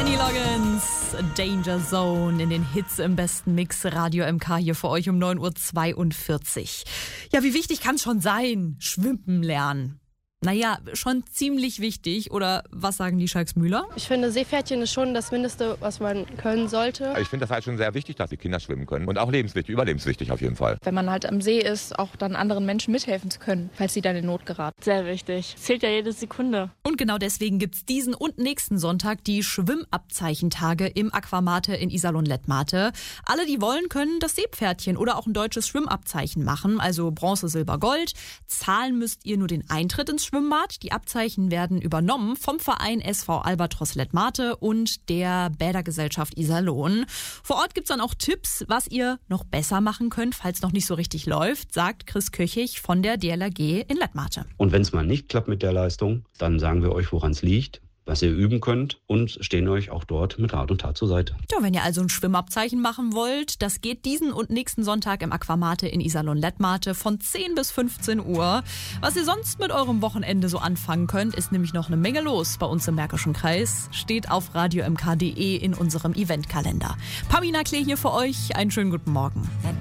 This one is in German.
Kenny Loggins, Danger Zone in den Hits im besten Mix. Radio MK hier für euch um 9.42 Uhr. Ja, wie wichtig kann es schon sein? Schwimmen lernen. Naja, schon ziemlich wichtig. Oder was sagen die Schalksmühler? Ich finde, Seepferdchen ist schon das Mindeste, was man können sollte. Ich finde das halt schon sehr wichtig, dass die Kinder schwimmen können. Und auch lebenswichtig, überlebenswichtig auf jeden Fall. Wenn man halt am See ist, auch dann anderen Menschen mithelfen zu können, falls sie dann in Not geraten. Sehr wichtig. Zählt ja jede Sekunde. Und genau deswegen gibt's diesen und nächsten Sonntag die Schwimmabzeichentage im Aquamate in Iserlohn-Lettmate. Alle, die wollen, können das Seepferdchen oder auch ein deutsches Schwimmabzeichen machen. Also Bronze, Silber, Gold. Zahlen müsst ihr nur den Eintritt ins Schwimmbad. Die Abzeichen werden übernommen vom Verein SV Albatros Lettmate und der Bädergesellschaft Iserlohn. Vor Ort gibt's dann auch Tipps, was ihr noch besser machen könnt, falls noch nicht so richtig läuft, sagt Chris Köchig von der DLRG in Lettmate. Und wenn es mal nicht klappt mit der Leistung, dann sagen wir euch, woran es liegt, was ihr üben könnt und stehen euch auch dort mit Rat und Tat zur Seite. Ja, wenn ihr also ein Schwimmabzeichen machen wollt, das geht diesen und nächsten Sonntag im Aquamate in Iserlohn-Lettmate von 10 bis 15 Uhr. Was ihr sonst mit eurem Wochenende so anfangen könnt, ist nämlich noch eine Menge los bei uns im Märkischen Kreis. Steht auf radiomk.de in unserem Eventkalender. Pamina Klee hier für euch. Einen schönen guten Morgen.